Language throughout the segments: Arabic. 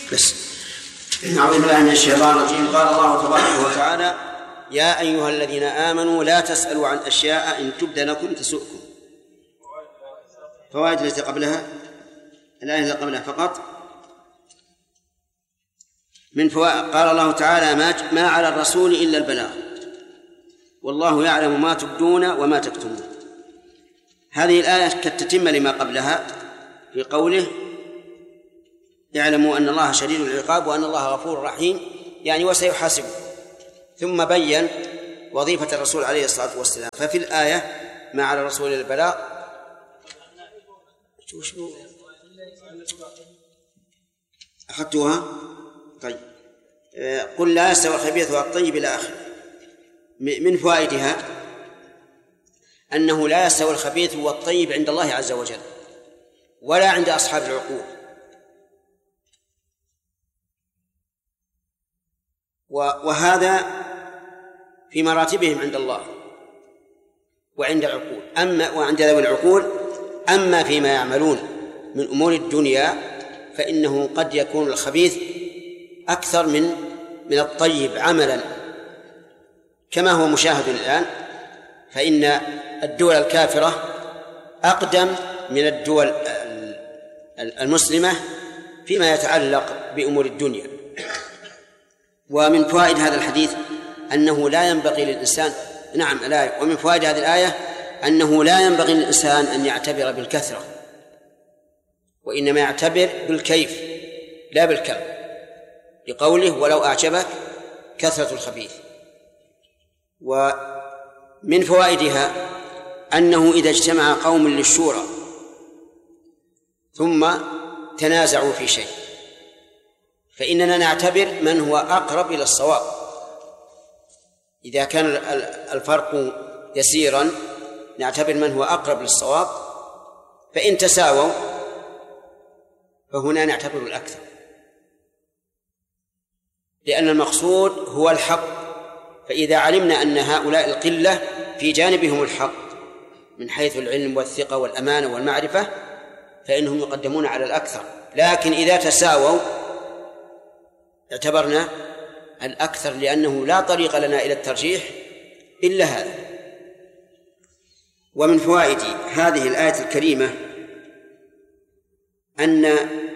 بس. أعوذ بالله من الشيطان الرجيم. قال الله تبارك وتعالى: يا أيها الذين آمنوا لا تسألوا عن أشياء إن تبد لكم تسؤكم. فوائد التي قبلها، الآية التي قبلها فقط. من فوائد قال الله تعالى: ما على الرسول إلا البلاغ والله يعلم ما تبدون وما تكتمون. هذه الآية كتتم لما قبلها في قوله: اعلموا أن الله شديد العقاب وأن الله غفور رحيم، يعني وسيحاسبه. ثم بين وظيفة الرسول عليه الصلاة والسلام. ففي الآية: ما على الرسول إلا البلاغ. أخذتوها؟ طيب. قل لا يستوي الخبيث والطيب إلى آخره. من فوائدها أنه لا يستوي الخبيث والطيب عند الله عز وجل ولا عند أصحاب العقول، وهذا في مراتبهم عند الله وعند العقول، وعند ذوي العقول. أما فيما يعملون من أمور الدنيا فإنه قد يكون الخبيث أكثر من الطيب عملا، كما هو مشاهد الآن. فإن الدول الكافرة أقدم من الدول المسلمة فيما يتعلق بأمور الدنيا. ومن فوائد هذا الحديث أنه لا ينبغي للإنسان ومن فوائد هذه الآية أنه لا ينبغي للإنسان أن يعتبر بالكثرة، وإنما يعتبر بالكيف لا بالكم، لقوله: ولو أعجبك كثرة الخبيث. ومن فوائدها أنه إذا اجتمع قوم للشورى ثم تنازعوا في شيء فإننا نعتبر من هو أقرب إلى الصواب. إذا كان الفرق يسيرا نعتبر من هو أقرب للصواب، فإن تساووا فهنا نعتبر الأكثر، لأن المقصود هو الحق. فإذا علمنا أن هؤلاء القلة في جانبهم الحق من حيث العلم والثقة والأمانة والمعرفة فإنهم يقدمون على الأكثر. لكن إذا تساووا اعتبرنا الأكثر، لأنه لا طريق لنا إلى الترجيح إلا هذا. ومن فوائد هذه الآية الكريمة أن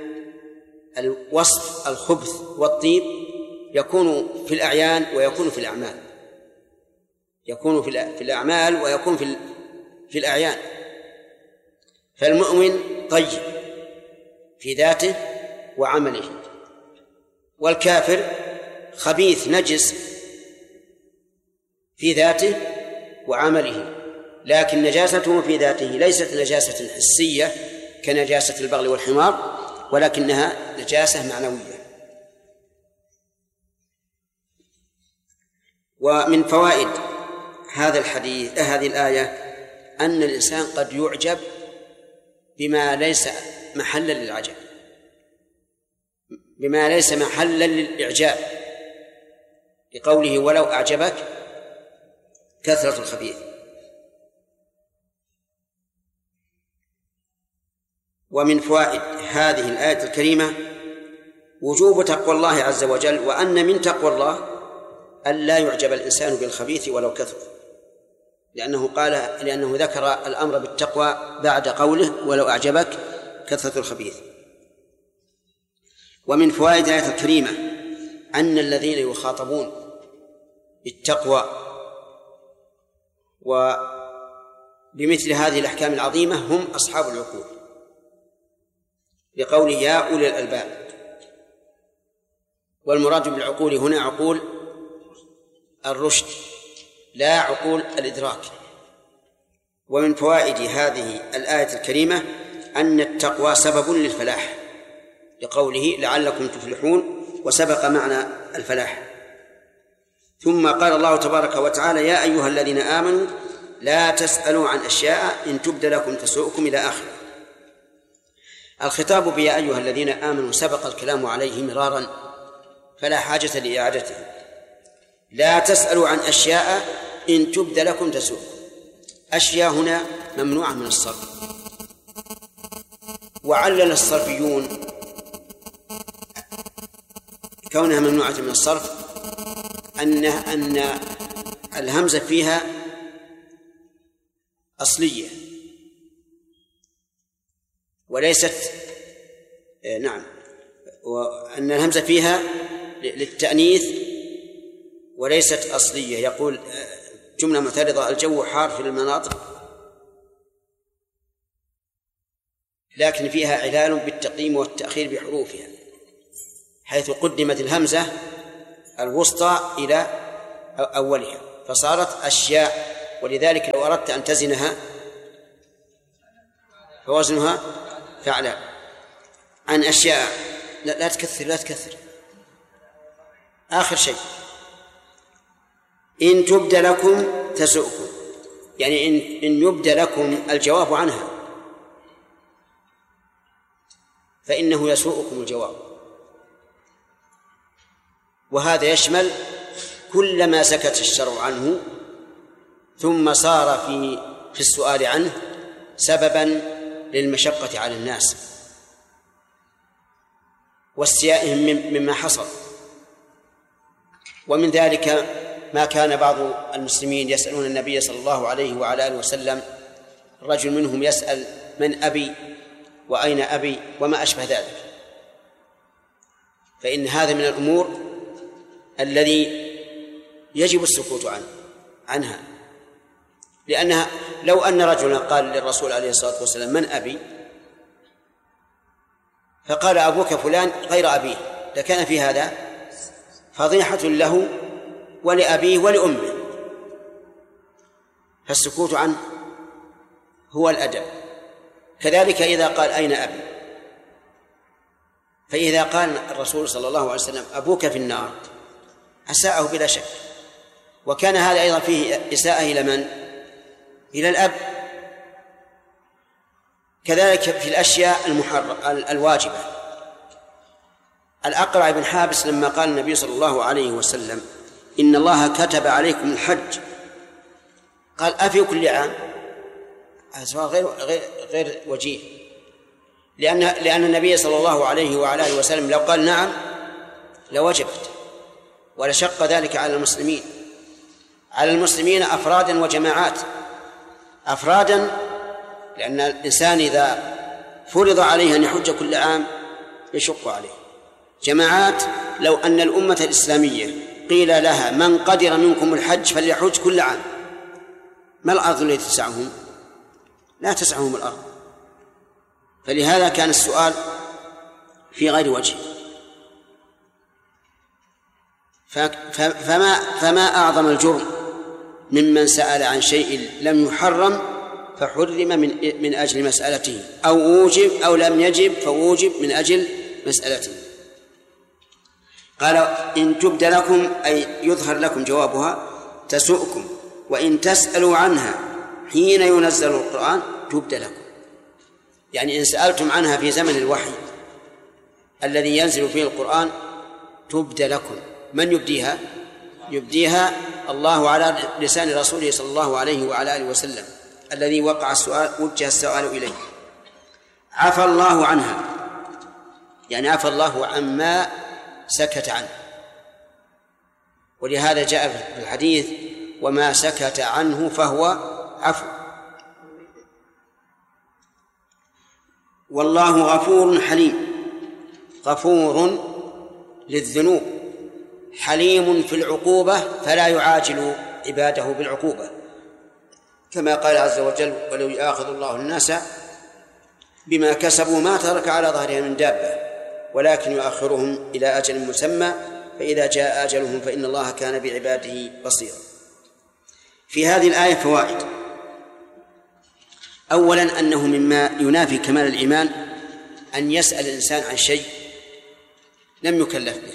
الوصف الخبث والطيب يكون في الأعيان ويكون في الأعمال، يكون في الأعمال ويكون في الأعيان. فالمؤمن طيب في ذاته وعمله، والكافر خبيث نجس في ذاته وعمله، لكن نجاسته في ذاته ليست نجاسة حسية كنجاسة البغل والحمار، ولكنها نجاسة معنوية. ومن فوائد هذا الحديث هذه الآية أن الإنسان قد يعجب بما ليس محلا للعجب، بما ليس محلا للإعجاب، لقوله: ولو أعجبك كثرة الخبيث. ومن فوائد هذه الآية الكريمة وجوب تقوى الله عز وجل، وأن من تقوى الله ألا يعجب الإنسان بالخبيث ولو كثر، لأنه ذكر الأمر بالتقوى بعد قوله: ولو أعجبك كثرة الخبيث. ومن فوائد الآية الكريمة أن الذين يخاطبون بالتقوى وبمثل هذه الأحكام العظيمة هم أصحاب العقول، لقوله: يا أولي الألباب. والمراد بالعقول هنا عقول الرشد لا عقول الإدراك. ومن فوائد هذه الآية الكريمة أن التقوى سبب للفلاح، لقوله: لعلكم تفلحون، وسبق معنى الفلاح. ثم قال الله تبارك وتعالى: يا أيها الذين آمنوا لا تسألوا عن أشياء إن تبد لكم تسؤكم إلى آخره. الخطاب بيا أيها الذين آمنوا سبق الكلام عليه مرارا فلا حاجة لإعادته. لا تسألوا عن أشياء إن تبد لكم تسؤكم. أشياء هنا ممنوعة من الصرف، وعلل الصرفيون كونها ممنوعة من الصرف أن الهمزة فيها أصلية وليست نعم، وأن الهمزة فيها للتأنيث وليست أصلية. يقول جملة معترضة: الجو حار في المناطق، لكن فيها علال بالتقديم والتأخير بحروفها، حيث قدمت الهمزة الوسطى إلى أولها فصارت أشياء، ولذلك لو أردت أن تزنها فوزنها فعلا. عن أشياء لا تكثر. آخر شيء: إن تبد لكم تسؤكم، يعني إن يبد لكم الجواب عنها فإنه يسوءكم الجواب، وهذا يشمل كل ما سكت الشرع عنه ثم صار في السؤال عنه سببا للمشقة على الناس واستيائهم مما حصل. ومن ذلك ما كان بعض المسلمين يسألون النبي صلى الله عليه وعلى آله وسلم، الرجل منهم يسأل: من أبي وأين أبي وما أشبه ذلك. فإن هذا من الأمور الذي يجب السكوت عنها، لأنها لو أن رجلا قال للرسول عليه الصلاة والسلام: من أبي؟ فقال: أبوك فلان غير أبيه، لكان في هذا فضيحة له ولأبيه ولأمه، فالسكوت عنه هو الأدب. كذلك إذا قال: أين أبي؟ فإذا قال الرسول صلى الله عليه وسلم: أبوك في النار، أساءه بلا شك، وكان هذا أيضا فيه إساءة إلى من؟ إلى الأب. كذلك في الأشياء الواجبة. الأقرع بن حابس لما قال النبي صلى الله عليه وسلم: إن الله كتب عليكم الحج، قال: أفي كل عام؟ هذا غير وجيه، لأن النبي صلى الله عليه وعلى آله وسلم لو قال نعم لوجبت، ولشق ذلك على المسلمين أفرادا وجماعات. أفرادا لأن الإنسان إذا فرض عليه أن يحج كل عام يشق عليه. جماعات لو أن الأمة الإسلامية قيل لها: من قدر منكم الحج فليحج كل عام، ما الأرض التي تسعهم؟ لا تسعهم الأرض. فلهذا كان السؤال في غير وجه. فما أعظم الجرم ممن سأل عن شيء لم يحرم فحرم من أجل مسألته، أو أوجب أو لم يجب فوجب من أجل مسألته. قال: إن تبد لكم أي يظهر لكم جوابها تسؤكم، وإن تسألوا عنها حين ينزل القرآن تبد لكم. يعني إن سألتم عنها في زمن الوحي الذي ينزل فيه القرآن تبد لكم. من يبديها؟ يبديها الله على لسان رسوله صلى الله عليه وعلى آله وسلم الذي وجه السؤال إليه. عفى الله عنها، يعني عفى الله عما سكت عنه، ولهذا جاء في الحديث: وما سكت عنه فهو عفو. والله غفور حليم، غفور للذنوب، حليم في العقوبة فلا يعاجل عباده بالعقوبة، كما قال عز وجل: ولو يؤاخذ الله الناس بما كسبوا ما ترك على ظهرها من دابة ولكن يؤخرهم إلى أجل مسمى فإذا جاء أجلهم فإن الله كان بعباده بصيرا. في هذه الآية فوائد: أولا أنه مما ينافي كمال الإيمان أن يسأل الإنسان عن شيء لم يكلف به،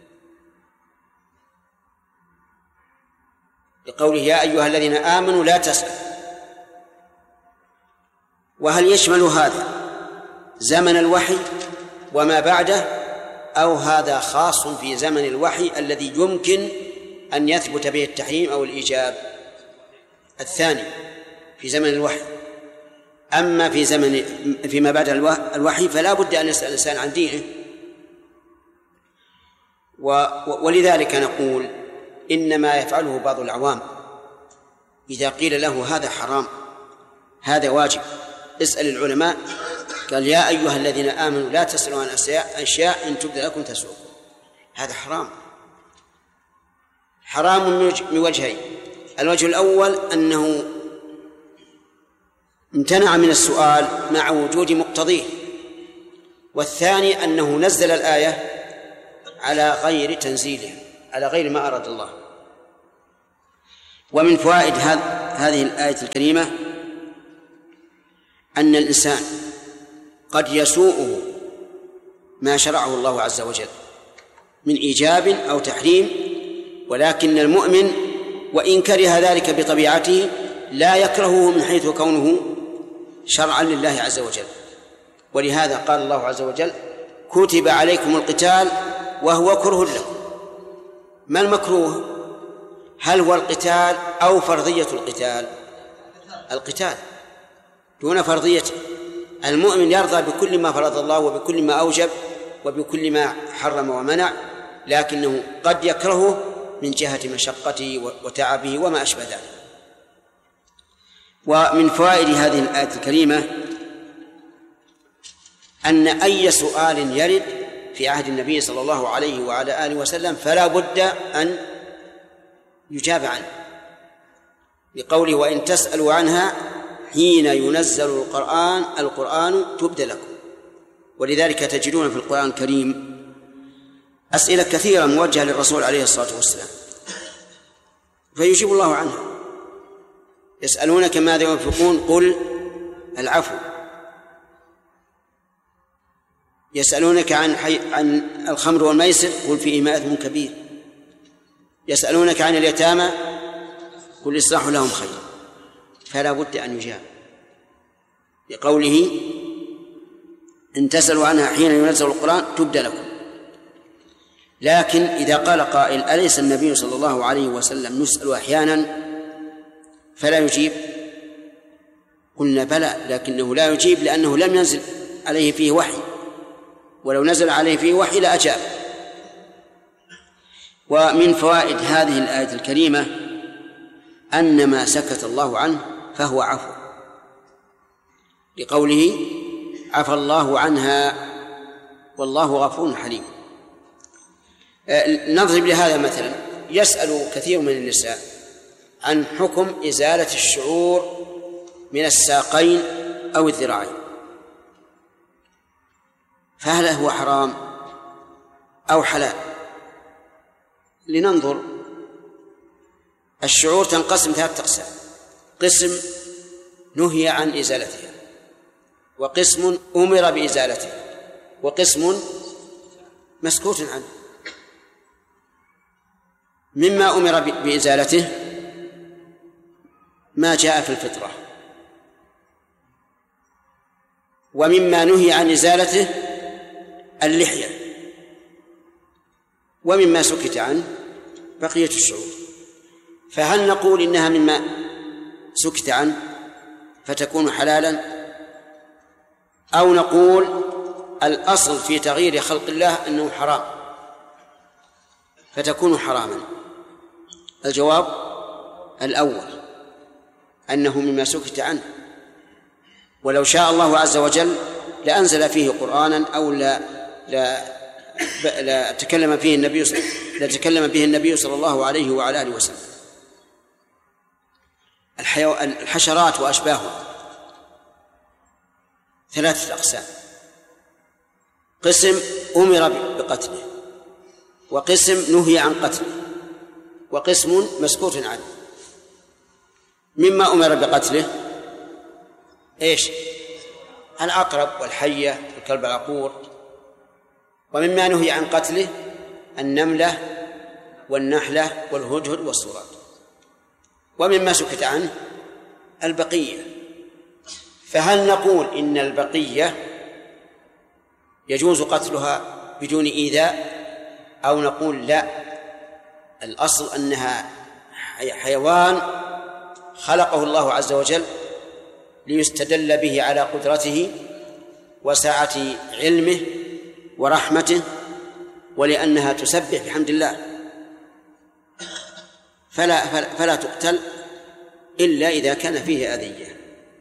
لقوله: يا أيها الذين آمنوا لا تسألوا. وهل يشمل هذا زمن الوحي وما بعده، أو هذا خاص في زمن الوحي الذي يمكن أن يثبت به التحريم أو الإيجاب؟ الثاني في زمن الوحي. أما فيما بعد الوحي فلا بد أن يسأل الإنسان عن دينه. ولذلك نقول إنما يفعله بعض العوام إذا قيل له هذا حرام هذا واجب اسأل العلماء، قال يا أيها الذين آمنوا لا تسألوا عن أشياء إن تبد لكم تسؤكم. هذا حرام من وجهين. الوجه الأول أنه امتنع من السؤال مع وجود مقتضيه، والثاني أنه نزل الآية على غير تنزيلها، على غير ما أراد الله. ومن فوائد هذه الآية الكريمة أن الإنسان قد يسوءه ما شرعه الله عز وجل من إيجاب أو تحريم، ولكن المؤمن وإن كره ذلك بطبيعته لا يكرهه من حيث كونه شرعا لله عز وجل. ولهذا قال الله عز وجل كتب عليكم القتال وهو كره لكم. ما المكروه؟ هل هو القتال أو فرضية القتال؟ القتال دون فرضيته. المؤمن يرضى بكل ما فرض الله وبكل ما أوجب وبكل ما حرم ومنع، لكنه قد يكرهه من جهة مشقته وتعبه وما أشبه ذلك. ومن فوائد هذه الآية الكريمة أن أي سؤال يرد في عهد النبي صلى الله عليه وعلى آله وسلم فلا بد أن يجاب عنه، بقوله وإن تسألوا عنها حين ينزل القرآن تبد لكم. ولذلك تجدون في القرآن الكريم أسئلة كثيرة موجهة للرسول عليه الصلاة والسلام فيجيب الله عنها. يسألونك ماذا ينفقون قل العفو. يسألونك عن الخمر والميسر قل فيهما إثم كبير. يسألونك عن اليتامى قل إصلاح لهم خير. فلا بد أن يجاب بقوله إن تسألوا عنها حين ينزل القرآن تبدى لكم. لكن إذا قال قائل أليس النبي صلى الله عليه وسلم يسأل أحيانا فلا يجيب؟ قلنا بلى، لكنه لا يجيب لأنه لم ينزل عليه فيه وحي، ولو نزل عليه فيه وحي لأجاب. ومن فوائد هذه الآية الكريمة أن ما سكت الله عنه فهو عفو، لقوله عفى الله عنها والله غفور حليم. نضرب لهذا مثلا، يسأل كثير من النساء عن حكم إزالة الشعور من الساقين أو الذراعين، فهل هو حرام أو حلال؟ لننظر. الشعور تنقسم 3 أقسام: قسم نهي عن إزالتها، وقسم أمر بإزالتها، وقسم مسكوت عنه. مما أمر بإزالته ما جاء في الفطرة، ومما نهي عن إزالته اللحية، ومما سكت عنه بقية الشعور. فهل نقول إنها مما سكت عنه فتكون حلالا، أو نقول الأصل في تغيير خلق الله أنه حرام فتكون حراما؟ الجواب الأول، أنه مما سكت عنه، ولو شاء الله عز وجل لأنزل فيه قرآنا أو لا تكلم به النبي صلى الله عليه وعلى آله وسلم. الحشرات وأشباهها 3 أقسام: قسم أمر بقتله، وقسم نهي عن قتله، وقسم مسكوت عنه. مما أمر بقتله إيش؟ العقرب والحية والكلب العقور. ومما نهي عن قتله النملة والنحلة والهدهد والصراط. ومما سكت عنه البقية. فهل نقول إن البقية يجوز قتلها بدون إيذاء، أو نقول لا، الأصل أنها حيوان خلقه الله عز وجل ليستدل به على قدرته وسعة علمه ورحمته ولأنها تسبح بحمد الله، فلا تقتل إلا إذا كان فيه أذية.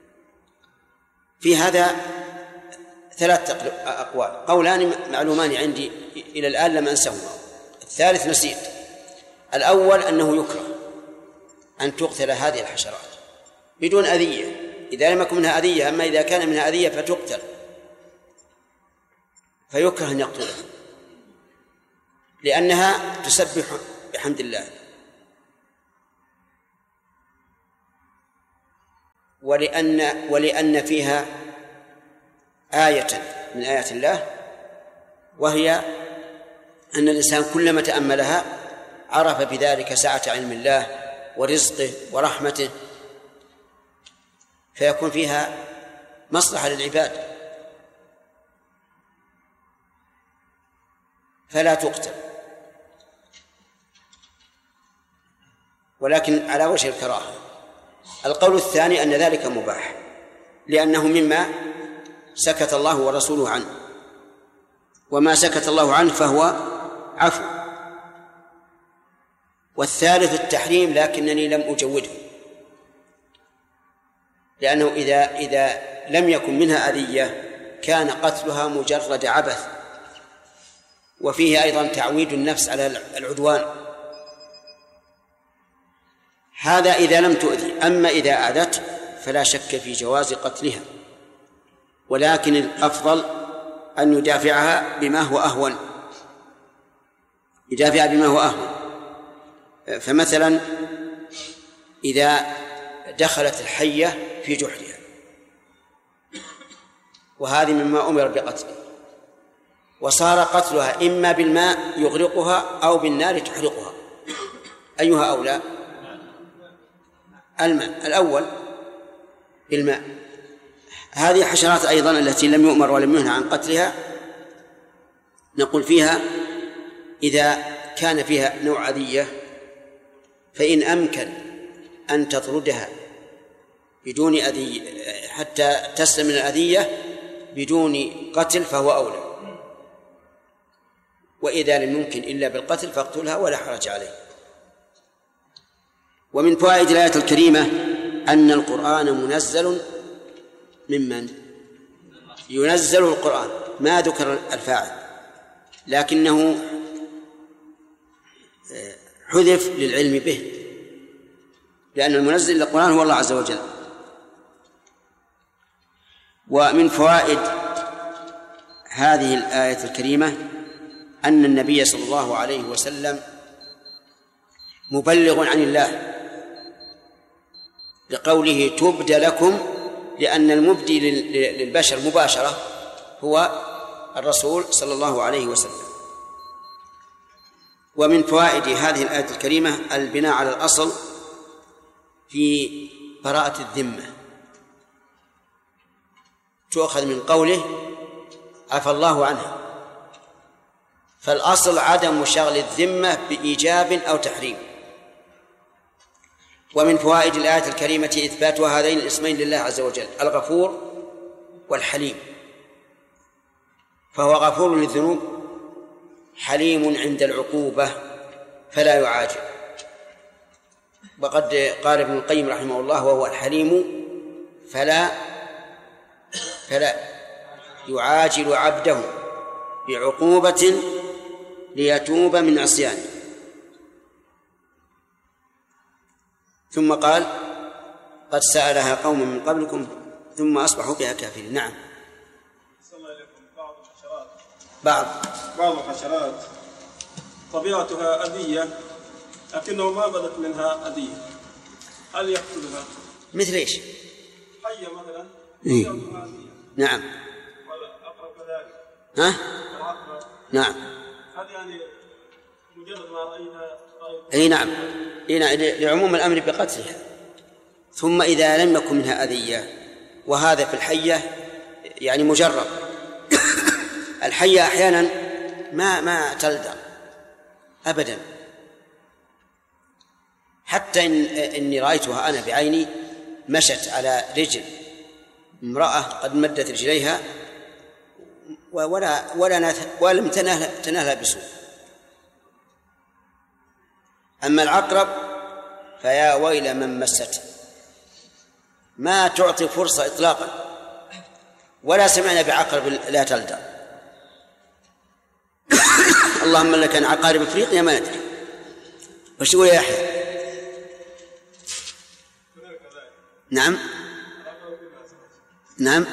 في هذا 3 أقوال، قولان معلومان عندي إلى الآن لم أنسهما، الثالث نسيت. الأول أنه يكره أن تقتل هذه الحشرات بدون أذية إذا لم يكن منها أذية، أما إذا كان منها أذية فتقتل، فيكره أن يقتلها لأنها تسبح بحمد الله، ولأن فيها آية من آيات الله، وهي أن الإنسان كلما تأملها عرف بذلك سعة علم الله ورزقه ورحمته، فيكون فيها مصلحة للعباد، فلا تقتل، ولكن على وجه الكراهة. القول الثاني أن ذلك مباح لأنه مما سكت الله ورسوله عنه، وما سكت الله عنه فهو عفو. والثالث التحريم لكنني لم أجوده، لأنه إذا لم يكن منها أذية كان قتلها مجرد عبث، وفيه أيضا تعويد النفس على العدوان. هذا إذا لم تؤذي. أما إذا أذت فلا شك في جواز قتلها، ولكن الأفضل أن يدافعها بما هو أهون، يدافع بما هو أهون. فمثلا إذا دخلت الحية في جحرها، وهذه مما أمر بقتله، وصار قتلها إما بالماء يغرقها أو بالنار تحرقها، أيها أولى؟ الماء الأول بالماء. هذه حشرات أيضا التي لم يؤمر ولم ينهى عن قتلها، نقول فيها إذا كان فيها نوع أذية فإن أمكن أن تطردها بدون أذية حتى تسلم من الأذية بدون قتل فهو أولى، وإذا لم يمكن إلا بالقتل فاقتلها ولا حرج عليه. ومن فوائد الآية الكريمة أن القرآن منزل ممن ينزل القرآن، ما ذكر الفاعل لكنه حذف للعلم به، لأن المنزل للقرآن هو الله عز وجل. ومن فوائد هذه الآية الكريمة أن النبي صلى الله عليه وسلم مبلغ عن الله لقوله تبدى لكم، لأن المبدي للبشر مباشرة هو الرسول صلى الله عليه وسلم. ومن فوائد هذه الآية الكريمة البناء على الأصل في براءة الذمة، تؤخذ من قوله عفى الله عنها، فالأصل عدم شغل الذمة بإيجاب أو تحريم. ومن فوائد الآية الكريمة إثبات هذين الاسمين لله عز وجل، الغفور والحليم، فهو غفور للذنوب حليم عند العقوبة فلا يعاجل. وقد قال ابن القيم رحمه الله وهو الحليم فلا يعاجل عبده بعقوبة ليتوب من عصيانه. ثم قال قد سألها قوم من قبلكم ثم أصبحوا بها كافرين. نعم. بعض الحشرات طبيعتها أذية لكنه ما بدت منها أذية، هل يقتلها؟ مثل إيش؟ حية مثلا. إيه؟ نعم. والأقرب كذلك. ها؟ نعم. هذه يعني مجرد ما رأينا أي نعم، لعموم الأمر بقتلها. ثم إذا لم يكن منها أذية، وهذا في الحية يعني مجرب. الحية أحيانا ما تلدغ أبدا، حتى إني رأيتها أنا بعيني مشت على رجل امرأة قد مدت رجليها ولم تنالها بسوء، أما العقرب فيا ويل من مسته، ما تعطي فرصة إطلاقا، ولا سمعنا بعقرب لا تلدغ. اللهم لك أن عقارب أفريقيا ما ندري. وش تقول يا يحيى؟ نعم نعم.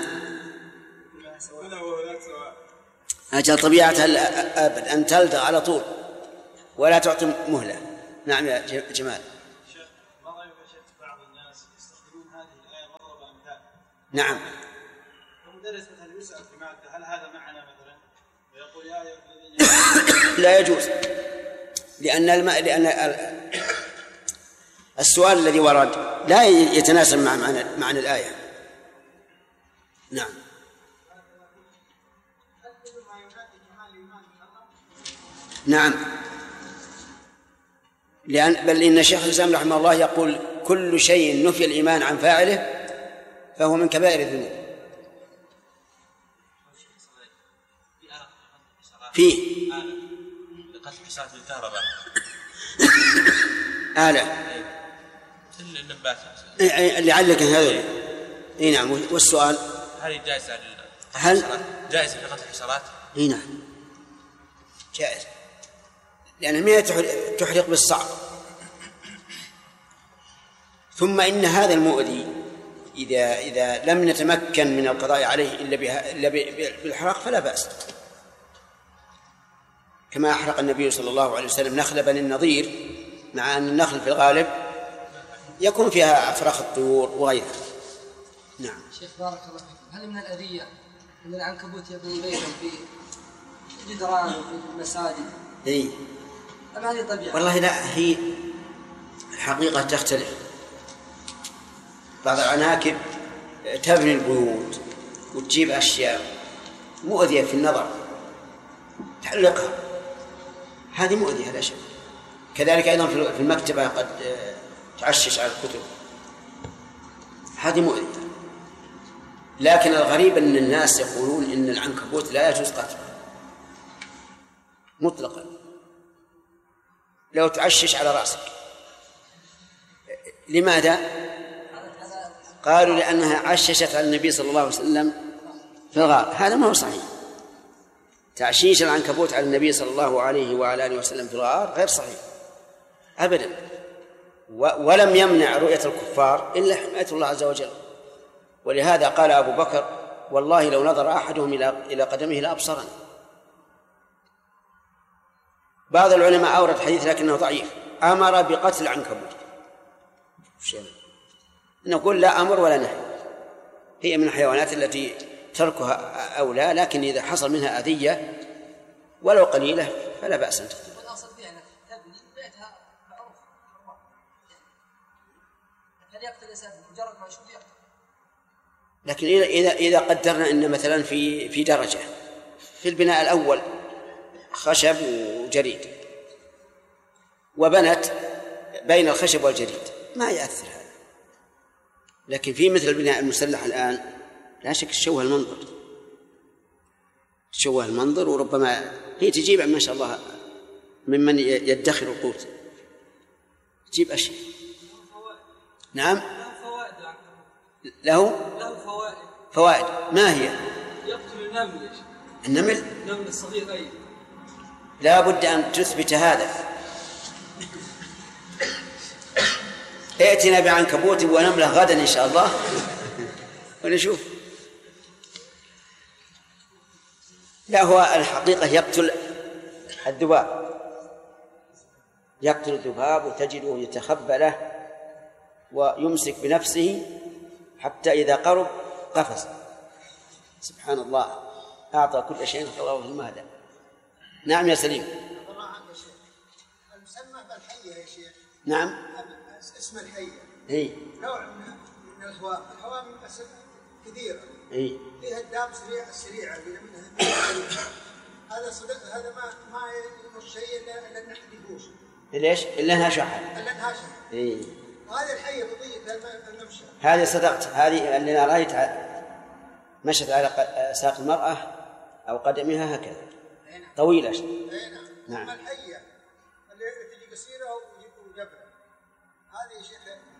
أجل طبيعتها أبد أن تلدغ على طول ولا تعطي مهلة. نعم يا جمال. شيخ ما رأيك يا شيخ بعض الناس يستخدمون هذه الآية مضرب أمثال؟ نعم. المدرس مثلا يسأل في مادة هل هذا معنى مثلا ويقول يا لا يجوز، لأن السؤال الذي ورد لا يتناسب مع معنى الآية. نعم. نعم، بل إن شيخ الإسلام رحمه الله يقول كل شيء نفي الإيمان عن فاعله فهو من كبائر الذنوب. فيه لقتل حساسات الكهرباء آلة النبات لعلك هذا. اي نعم. والسؤال هل جائزة جائزة في قتل الحشرات؟ اي نعم جائز، لأن المياه تحرق بالصعب. ثم إن هذا المؤذي إذا لم نتمكن من القضاء عليه إلا بالحرق فلا بأس، كما أحرق النبي صلى الله عليه وسلم نخل بني النضير، مع أن النخل في الغالب يكون فيها أفراخ الطيور وغيرها. نعم. شيخ بارك الله فيكم، هل من الأذية أن العنكبوت يبني بيتا في جدران وفي المساجد؟ إيه. أم هذه طبيعة؟ والله لا، هي الحقيقة تختلف. بعض العناكب تبني البيوت وتجيب أشياء مؤذية في النظر تعلقها، هذه مؤذية لا شك. كذلك أيضا في المكتبة قد تعشش على الكتب، هذه مؤذية. لكن الغريب أن الناس يقولون إن العنكبوت لا يجوز قتله مطلقا لو تعشش على رأسك. لماذا؟ قالوا لأنها عششت على النبي صلى الله عليه وسلم في الغار. هذا ما هو صحيح. تعشيش العنكبوت على النبي صلى الله عليه وعلى آله وسلم في الغار غير صحيح أبدا، ولم يمنع رؤية الكفار إلا حماية الله عز وجل. ولهذا قال أبو بكر والله لو نظر أحدهم إلى قدمه لأبصرنا. بعض العلماء أورد حديث لكنه ضعيف أمر بقتل العنكبوت. نقول لا أمر ولا نهي، هي من الحيوانات التي تركها أولى، لكن إذا حصل منها أذية ولو قليلة فلا بأس أن تقتل. والأصل فيها أنك تبني بيتها معروف، هل يقتل الإنسان مجرد ما يشوف يقتل؟ لكن إذا قدرنا أن مثلا في درجة في البناء الأول خشب وجريد وبنت بين الخشب والجريد ما يأثر هذا، لكن في مثل البناء المسلح الآن لا شك تشوه المنظر، وربما هي تجيب ما شاء الله ممن يدخر القوت تجيب أشياء. نعم له فوائد. ما هي؟ يقتل النمل. النمل الصغير أيضا لا بد أن تثبت هذا. ائتنا بعنكبوت ونملة غدا إن شاء الله ونشوف. لا، هو الحقيقة يقتل الذباب وتجده يتخبى له ويمسك بنفسه حتى إذا قرب قفز. سبحان الله، أعطى كل شيء خلقه في المهدى. نعم يا سليم. المسمى بالحية يا شيخ. نعم. اسم الحية إيه. نوع من الهواء كثيرة. إيه. فيها الداب السريعة منها هذا صدق، هذا ما يمر شيء إلا النحل يبوس. ليش؟ إلا انها شحن. إيه. هذه الحية بضية الممشى. هذه صدقت، هذه اللي أنا رأيت مشت على ساق المرأة أو قدمها هكذا طويلة. نعم. الحية اللي تجي قصيرة مجبرة. هذه يا شيخ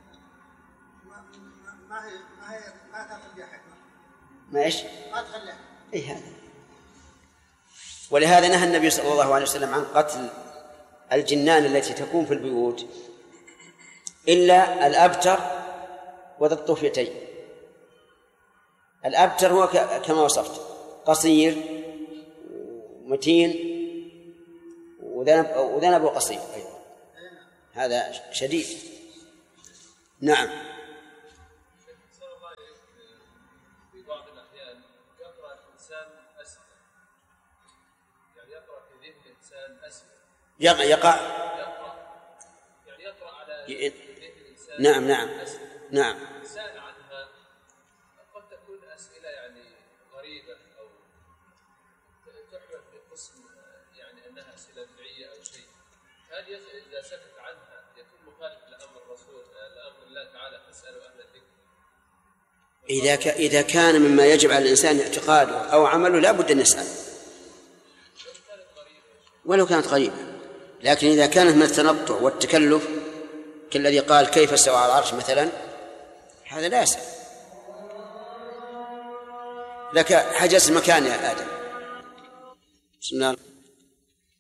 ما تخليها حكمة. ما إيش؟ ما تخليها. إيه هذا. ولهذا نهى النبي صلى الله عليه وسلم عن قتل الجنان التي تكون في البيوت إلا الأبتر وذا الطفيتين. الأبتر هو كما وصفت، قصير متين وذنب قصير أيضا، هذا شديد. نعم. في بعض الأحيان يقرأ الإنسان أسئلة، يعني يقرأ في ذهن الإنسان أسئلة يقع يعني يقرأ على ذهن الإنسان. نعم. سأل عنها، قد تكون أسئلة يعني غريبة أو تحمل في قسم يعني أنها أسئلة بدعية أو شيء. هل إذا سكت عنها يكون مخالف لأمر الرسول لأمر الله تعالى فاسألوا أهل الذكر؟ إذا كان مما يجب على الإنسان اعتقاده أو عمله لا بد أن يسأل ولو كانت غريبة. لكن إذا كانت من التنطع والتكلف كالذي قال كيف استوى على العرش مثلا، هذا لا يسأل. لك حجز المكان يا آدم. بسم الله.